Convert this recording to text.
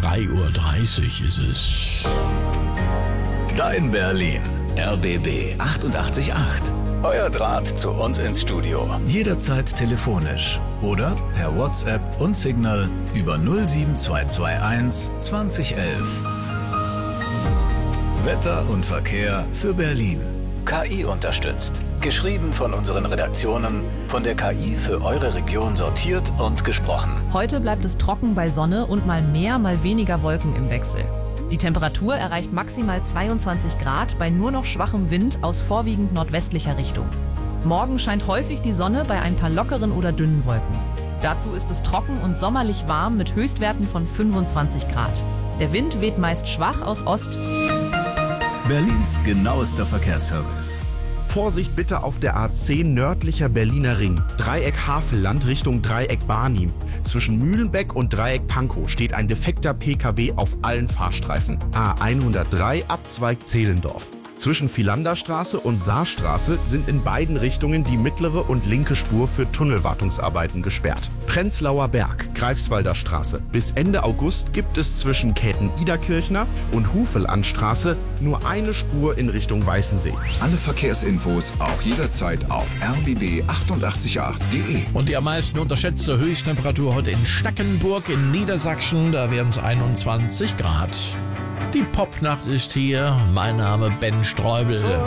3:30 Uhr ist es. Dein Berlin. RBB 88.8. Euer Draht zu uns ins Studio. Jederzeit telefonisch oder per WhatsApp und Signal über 07221 2011. Wetter und Verkehr für Berlin. KI unterstützt. Geschrieben von unseren Redaktionen, von der KI für eure Region sortiert und gesprochen. Heute bleibt es trocken bei Sonne und mal mehr, mal weniger Wolken im Wechsel. Die Temperatur erreicht maximal 22 Grad bei nur noch schwachem Wind aus vorwiegend nordwestlicher Richtung. Morgen scheint häufig die Sonne bei ein paar lockeren oder dünnen Wolken. Dazu ist es trocken und sommerlich warm mit Höchstwerten von 25 Grad. Der Wind weht meist schwach aus Ost. Berlins genauester Verkehrsservice. Vorsicht bitte auf der A10 nördlicher Berliner Ring. Dreieck Havelland Richtung Dreieck Barnim. Zwischen Mühlenbeck und Dreieck Pankow steht ein defekter PKW auf allen Fahrstreifen. A103 Abzweig Zehlendorf. Zwischen Philanderstraße und Saarstraße sind in beiden Richtungen die mittlere und linke Spur für Tunnelwartungsarbeiten gesperrt. Prenzlauer Berg, Greifswalder Straße. Bis Ende August gibt es zwischen Käthen-Iderkirchner und Hufelandstraße nur eine Spur in Richtung Weißensee. Alle Verkehrsinfos auch jederzeit auf rbb888.de. Und die am meisten unterschätzte Höchsttemperatur heute in Stackenburg in Niedersachsen, da werden es 21 Grad. Die Popnacht ist hier, mein Name Ben Streubel.